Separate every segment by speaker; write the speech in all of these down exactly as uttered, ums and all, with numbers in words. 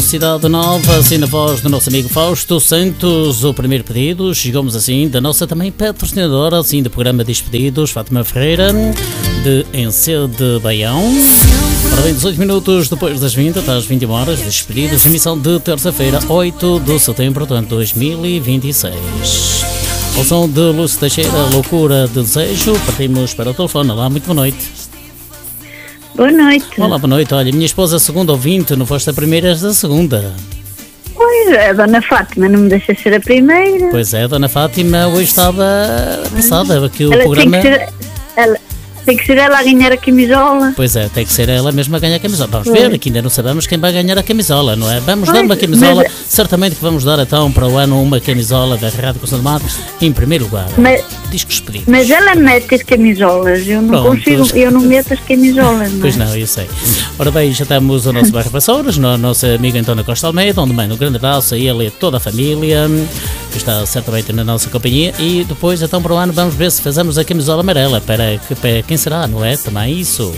Speaker 1: Cidade Nova, assim na voz do nosso amigo Fausto Santos. O primeiro pedido, chegamos assim da nossa também patrocinadora, assim do programa Despedidos, Fátima Ferreira, de Ence de Baião. Ora bem, dezoito minutos depois das vinte, até às vinte e uma horas, Despedidos, emissão de terça-feira, oito de setembro de dois mil e vinte e seis. Ao som de Lúcio Teixeira, Loucura de Desejo, partimos para o telefone. Olá, muito boa noite.
Speaker 2: Boa noite.
Speaker 1: Olá, boa noite. Olha, minha esposa é a segunda ouvinte, não foste a primeira, és a segunda.
Speaker 2: Pois é, a Dona Fátima não me deixa ser a primeira.
Speaker 1: Pois é, a Dona Fátima hoje estava passada, que o
Speaker 2: ela
Speaker 1: programa...
Speaker 2: Tem que ser, ela, tem que ser ela a ganhar a camisola.
Speaker 1: Pois é, tem que ser ela mesma a ganhar a camisola. Vamos
Speaker 2: pois.
Speaker 1: ver, que ainda não sabemos quem vai ganhar a camisola, não é? Vamos
Speaker 2: pois,
Speaker 1: dar uma camisola,
Speaker 2: mas...
Speaker 1: certamente que vamos dar então para o ano uma camisola da Rádio Costa do Mar, em primeiro lugar.
Speaker 2: Mas...
Speaker 1: Discos pedidos.
Speaker 2: Mas ela mete as camisolas, eu não
Speaker 1: Pronto.
Speaker 2: consigo, eu não meto as camisolas. Não é?
Speaker 1: Pois não, eu sei. Ora bem, já estamos o nosso bairro Vassouras, no nosso amigo António Costa Almeida, onde manda um grande abraço a ele e a toda a família, que está certamente na nossa companhia, e depois então para o ano vamos ver se fazemos a camisola amarela, para, para quem será, não é? Também isso.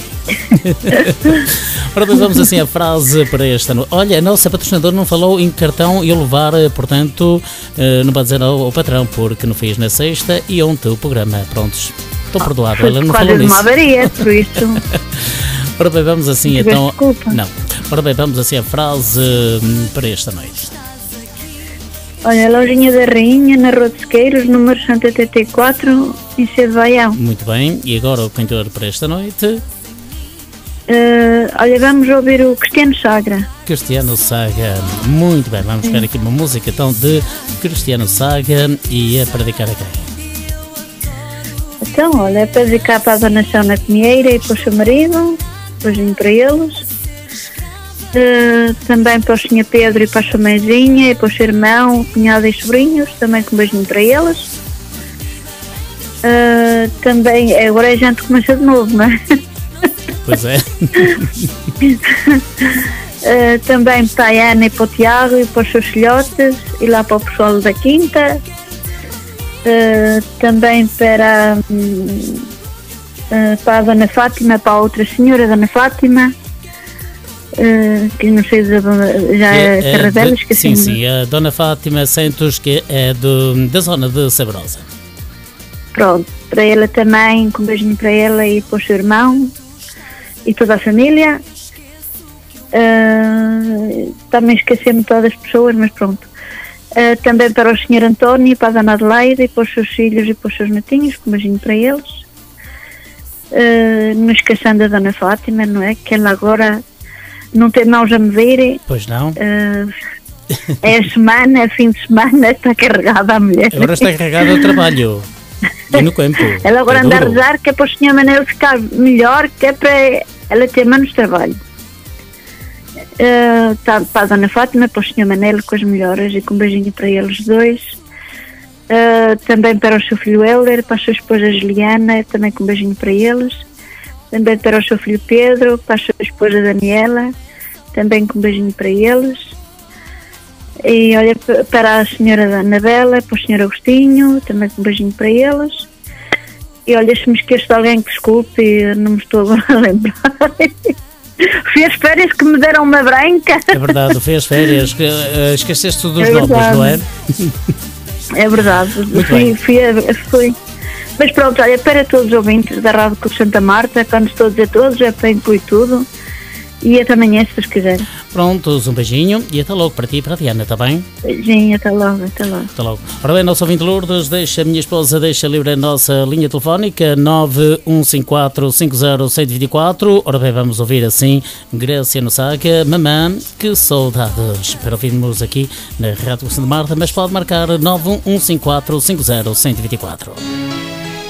Speaker 1: Ora bem, vamos assim a frase para este ano. Olha, a nossa patrocinadora não falou em cartão e levar, portanto, não vai dizer ao, ao patrão, porque não fez na sexta e ontem o programa. Prontos, estou oh, perdoado, ela não falou nisso.
Speaker 2: Quase uma avaria, por isso.
Speaker 1: Ora bem, vamos assim
Speaker 2: Não
Speaker 1: então.
Speaker 2: desculpa.
Speaker 1: Não. Ora bem, vamos assim a frase para esta noite.
Speaker 2: Olha, a lojinha da Rainha, na Rua de Sequeiros, número cento e oitenta e quatro, em Cedo Baião.
Speaker 1: Muito bem, e agora o cantor para esta noite?
Speaker 2: Uh, olha, vamos ouvir o Cristiano Sagra.
Speaker 1: Cristiano Saga, muito bem, vamos ver aqui uma música então de Cristiano Saga, e é para dedicar a quem?
Speaker 2: Então, olha, é para dedicar para a Dona Sônia Pinheira e para o seu marido, beijinho para eles. Uh, também para o senhor Pedro e para a sua mãezinha, e para o seu irmão, cunhado e sobrinhos, também com um beijinho para eles. Uh, também, agora a gente começa de novo, não é?
Speaker 1: Pois é.
Speaker 2: uh, também para a Ana e para o Tiago e para os seus filhotes, e lá para o pessoal da Quinta. Uh, também para, um, uh, para a Dona Fátima, para a outra senhora, Dona Fátima, uh, que não sei, já é, é Carradelas, que
Speaker 1: sim, sim, a Dona Fátima Santos, que é do, da zona de Sabrosa.
Speaker 2: Pronto, para ela também, com um beijinho para ela e para o seu irmão e toda a família. Uh, também esqueci-me todas as pessoas, mas pronto. Uh, também para o senhor António, para a Dona Adelaide, e para os seus filhos e para os seus netinhos, com um beijinho para eles. Uh, não esquecendo da Dona Fátima, não é? Que ela agora não tem mãos a medir.
Speaker 1: Pois não.
Speaker 2: Uh, é a semana, é fim de semana, está carregada a mulher.
Speaker 1: Agora está carregada o trabalho. E no campo.
Speaker 2: Ela agora
Speaker 1: é
Speaker 2: anda
Speaker 1: duro.
Speaker 2: a rezar que é para o senhor Manel ficar melhor, que é para ela ter menos trabalho. Uh, tá, para a Dona Fátima, para o senhor Manel, com as melhoras, e com um beijinho para eles dois. Uh, também para o seu filho Helder, para a sua esposa Juliana, também com um beijinho para eles. Também para o seu filho Pedro, para a sua esposa Daniela, também com um beijinho para eles. E olha, para a senhora Anabela, para o senhor Agostinho, também com um beijinho para eles. E olha, se me esqueço de alguém que desculpe, não me estou agora a lembrar. Fui às férias que me deram uma branca.
Speaker 1: É verdade, fui às férias, que, uh, esqueceste dos
Speaker 2: é
Speaker 1: nomes, não é?
Speaker 2: É verdade,
Speaker 1: Muito
Speaker 2: fui,
Speaker 1: bem.
Speaker 2: fui, fui. Mas pronto, olha, para todos os ouvintes da Rádio Clube Santa Marta, quando estou a dizer todos, é para incluir tudo. E até amanhã, se vocês quiserem.
Speaker 1: Prontos, um beijinho e até logo para ti e para a Diana, está bem?
Speaker 2: Beijinho, até logo, até logo.
Speaker 1: Até logo. Ora bem, nosso ouvinte Lourdes, deixa a minha esposa, deixa livre a nossa linha telefónica nove um cinco quatro cinco zero seis dois quatro. Ora bem, vamos ouvir assim Cristiano Saga, Mamã, que saudades, para ouvirmos aqui na Rádio Santa Marta, mas pode marcar nove um cinco quatro cinco zero seis dois quatro.